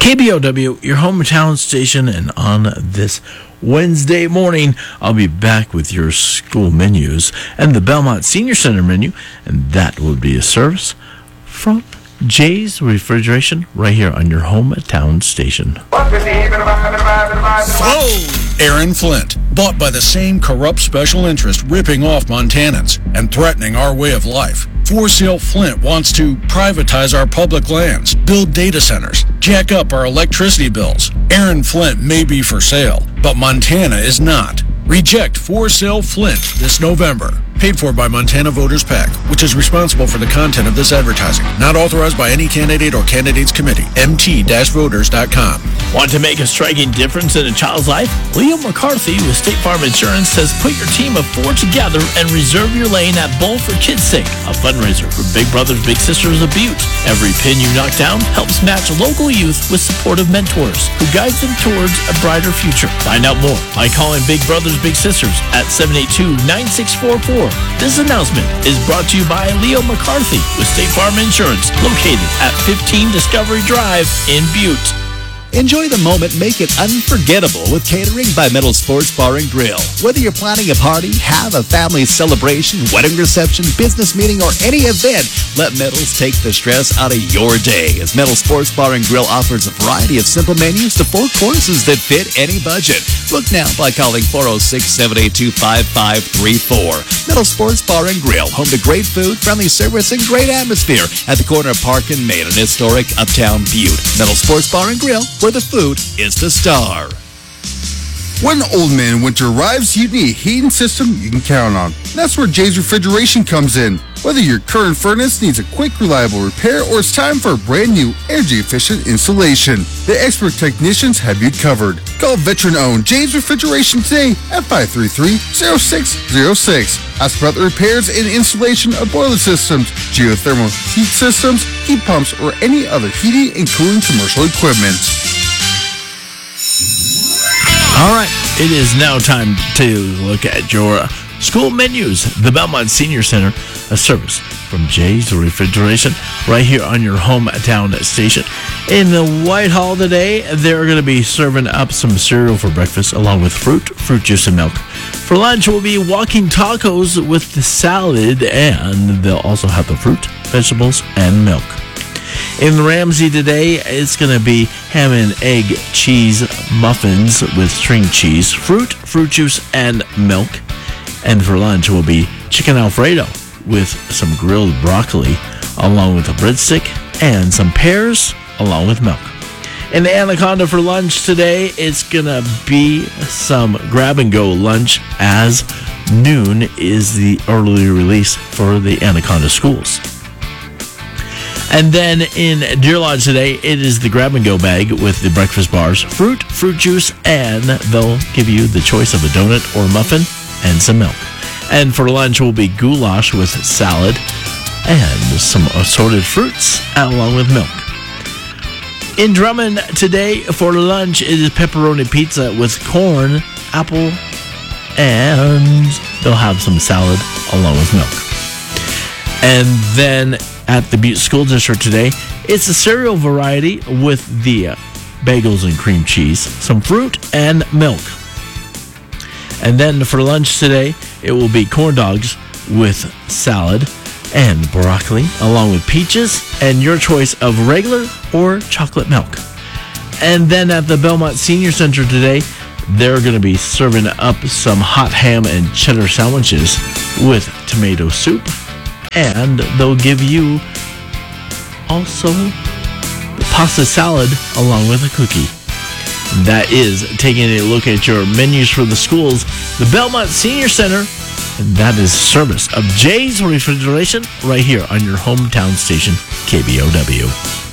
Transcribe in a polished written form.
KBOW, your hometown station, and on this Wednesday morning, I'll be back with your school menus and the Belmont Senior Center menu, and that will be a service from Jay's Refrigeration right here on your hometown station. Whoa! Aaron Flint, bought by the same corrupt special interest ripping off Montanans and threatening our way of life. For Sale Flint wants to privatize our public lands, build data centers, jack up our electricity bills. Aaron Flint may be for sale, but Montana is not. Reject For Sale Flint this November. Paid for by Montana Voters PAC, which is responsible for the content of this advertising. Not authorized by any candidate or candidates committee. mt-voters.com. Want to make a striking difference in a child's life? Leo McCarthy with State Farm Insurance says put your team of 4 together and reserve your lane at Bowl for Kids' Sake, a fundraiser for Big Brothers Big Sisters of Butte. Every pin you knock down helps match local youth with supportive mentors who guide them towards a brighter future. Find out more by calling Big Brothers Big Sisters at 782-9644. This announcement is brought to you by Leo McCarthy with State Farm Insurance, located at 15 Discovery Drive in Butte. Enjoy the moment, make it unforgettable with catering by Metal Sports Bar and Grill. Whether you're planning a party, have a family celebration, wedding reception, business meeting, or any event, let Metals take the stress out of your day, as Metal Sports Bar and Grill offers a variety of simple menus to 4 courses that fit any budget. Book now by calling 406-782-5534. Metal Sports Bar and Grill, home to great food, friendly service, and great atmosphere at the corner of Park and Main in historic Uptown Butte. Metal Sports Bar and Grill, where the food is the star. When old man winter arrives, you need a heating system you can count on. That's where Jay's Refrigeration comes in. Whether your current furnace needs a quick, reliable repair or it's time for a brand new, energy-efficient installation, the expert technicians have you covered. Call veteran-owned Jay's Refrigeration today at 533-0606. Ask about the repairs and installation of boiler systems, geothermal heat systems, heat pumps, or any other heating and cooling commercial equipment. All right, it is now time to look at your school menus. The Belmont Senior Center, a service from Jay's Refrigeration, right here on your hometown station. In the Whitehall today, they're going to be serving up some cereal for breakfast, along with fruit juice, and milk. For lunch, we'll be walking tacos with the salad, and they'll also have the fruit, vegetables, and milk. In Ramsey today, it's going to be ham and egg cheese muffins with string cheese, fruit juice, and milk. And for lunch will be chicken Alfredo with some grilled broccoli, along with a breadstick and some pears, along with milk. In the Anaconda for lunch today, it's going to be some grab-and-go lunch, as noon is the early release for the Anaconda schools. And then in Deer Lodge today, it is the grab-and-go bag with the breakfast bars, fruit juice, and they'll give you the choice of a donut or a muffin and some milk. And for lunch will be goulash with salad and some assorted fruits along with milk. In Drummond today for lunch, it is pepperoni pizza with corn, apple, and they'll have some salad along with milk. And then at the Butte School District today, it's a cereal variety with the bagels and cream cheese, some fruit, and milk. And then for lunch today, it will be corn dogs with salad and broccoli, along with peaches, and your choice of regular or chocolate milk. And then at the Belmont Senior Center today, they're going to be serving up some hot ham and cheddar sandwiches with tomato soup. And they'll give you also the pasta salad along with a cookie. That is taking a look at your menus for the schools, the Belmont Senior Center, and that is service of Jay's Refrigeration right here on your hometown station, KBOW.